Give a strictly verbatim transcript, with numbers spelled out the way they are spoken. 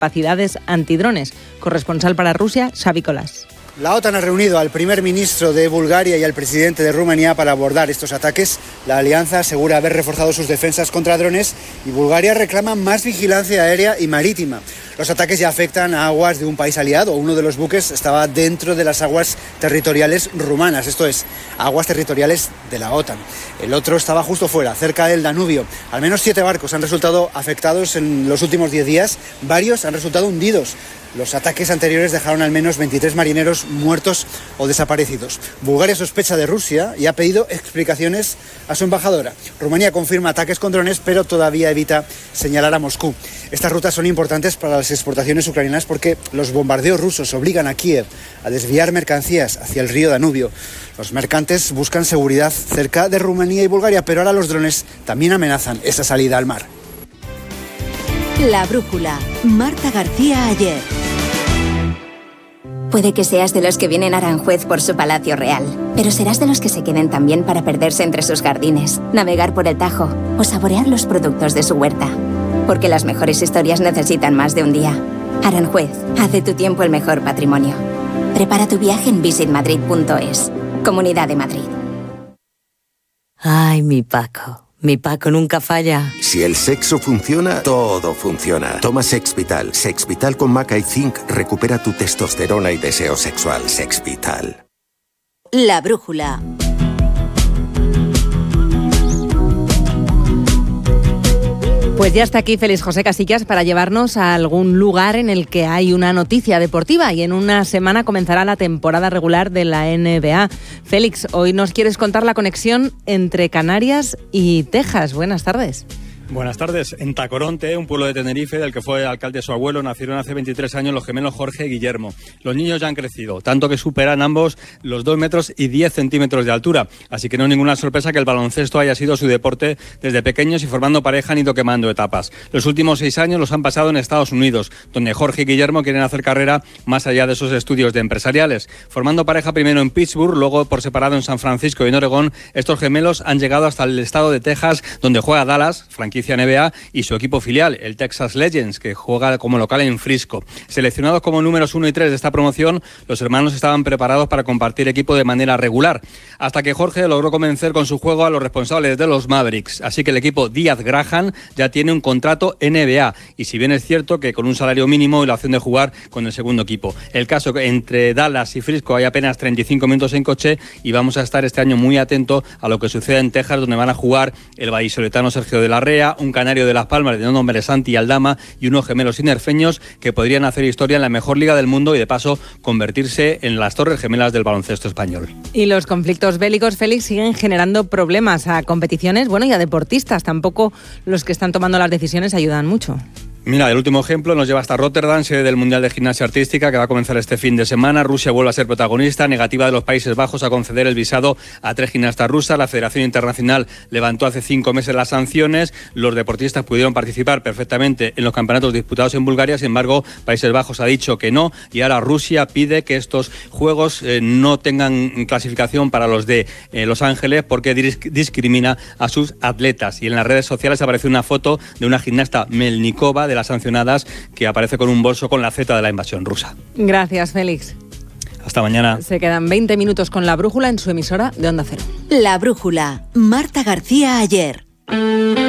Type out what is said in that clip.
capacidades antidrones. Corresponsal para Rusia, Xavi Colas. La OTAN ha reunido al primer ministro de Bulgaria y al presidente de Rumanía para abordar estos ataques. La alianza asegura haber reforzado sus defensas contra drones y Bulgaria reclama más vigilancia aérea y marítima. Los ataques ya afectan a aguas de un país aliado. Uno de los buques estaba dentro de las aguas territoriales rumanas, esto es, aguas territoriales de la OTAN. El otro estaba justo fuera, cerca del Danubio. Al menos siete barcos han resultado afectados en los últimos diez días. Varios han resultado hundidos. Los ataques anteriores dejaron al menos veintitrés marineros muertos o desaparecidos. Bulgaria sospecha de Rusia y ha pedido explicaciones a su embajadora. Rumanía confirma ataques con drones, pero todavía evita señalar a Moscú. Estas rutas son importantes para las exportaciones ucranianas porque los bombardeos rusos obligan a Kiev a desviar mercancías hacia el río Danubio. Los mercantes buscan seguridad cerca de Rumanía y Bulgaria, pero ahora los drones también amenazan esa salida al mar. La brújula. Marta García Ayer. Puede que seas de los que vienen a Aranjuez por su palacio real, pero serás de los que se queden también para perderse entre sus jardines, navegar por el Tajo o saborear los productos de su huerta. Porque las mejores historias necesitan más de un día. Aranjuez, haz de tu tiempo el mejor patrimonio. Prepara tu viaje en visit madrid punto es. Comunidad de Madrid. Ay, mi Paco. Mi Paco nunca falla. Si el sexo funciona, todo funciona. Toma Sexvital. Sexvital con maca y zinc recupera tu testosterona y deseo sexual. Sexvital. La brújula. Pues ya está aquí Félix José Casillas para llevarnos a algún lugar en el que hay una noticia deportiva y en una semana comenzará la temporada regular de la N B A. Félix, hoy nos quieres contar la conexión entre Canarias y Texas. Buenas tardes. Buenas tardes. En Tacoronte, un pueblo de Tenerife del que fue alcalde su abuelo, nacieron hace veintitrés años los gemelos Jorge y Guillermo. Los niños ya han crecido, tanto que superan ambos los dos metros y diez centímetros de altura. Así que no es ninguna sorpresa que el baloncesto haya sido su deporte desde pequeños y formando pareja han ido quemando etapas. Los últimos seis años los han pasado en Estados Unidos, donde Jorge y Guillermo quieren hacer carrera más allá de esos estudios de empresariales. Formando pareja primero en Pittsburgh, luego por separado en San Francisco y en Oregón, estos gemelos han llegado hasta el estado de Texas, donde juega Dallas, franquicia N B A, y su equipo filial, el Texas Legends, que juega como local en Frisco. Seleccionados como números uno y tres de esta promoción, los hermanos estaban preparados para compartir equipo de manera regular, hasta que Jorge logró convencer con su juego a los responsables de los Mavericks. Así que el equipo Díaz-Graham ya tiene un contrato N B A, y si bien es cierto que con un salario mínimo y la opción de jugar con el segundo equipo. El caso que entre Dallas y Frisco hay apenas treinta y cinco minutos en coche, y vamos a estar este año muy atentos a lo que suceda en Texas, donde van a jugar el vallisoletano Sergio de la Rea, un canario de Las Palmas de nombre Santi Aldama y unos gemelos inerfeños que podrían hacer historia en la mejor liga del mundo y de paso convertirse en las torres gemelas del baloncesto español. Y los conflictos bélicos, Félix, siguen generando problemas a competiciones, bueno, y a deportistas. Tampoco los que están tomando las decisiones ayudan mucho. Mira, el último ejemplo nos lleva hasta Rotterdam, sede del Mundial de Gimnasia Artística, que va a comenzar este fin de semana. Rusia vuelve a ser protagonista, negativa de los Países Bajos a conceder el visado a tres gimnastas rusas. La Federación Internacional levantó hace cinco meses las sanciones. Los deportistas pudieron participar perfectamente en los campeonatos disputados en Bulgaria. Sin embargo, Países Bajos ha dicho que no, y ahora Rusia pide que estos Juegos eh, no tengan clasificación para los de eh, Los Ángeles porque dis- discrimina a sus atletas. Y en las redes sociales aparece una foto de una gimnasta Melnikova, de las sancionadas, que aparece con un bolso con la Z de la invasión rusa. Gracias, Félix. Hasta mañana. Se quedan veinte minutos con La Brújula en su emisora de Onda Cero. La Brújula. Marta García Ayer.